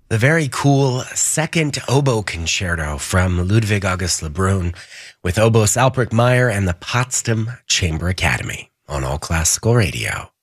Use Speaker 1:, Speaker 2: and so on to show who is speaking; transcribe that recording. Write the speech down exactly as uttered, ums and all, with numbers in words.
Speaker 1: The very cool Second Oboe Concerto from Ludwig August Lebrun with oboist Alperic Meyer and the Potsdam Chamber Academy on All Classical Radio.